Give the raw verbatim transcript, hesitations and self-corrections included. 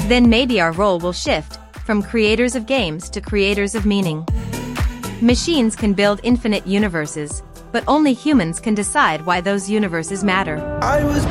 Then maybe our role will shift from creators of games to creators of meaning. Machines can build infinite universes, but only humans can decide why those universes matter. I was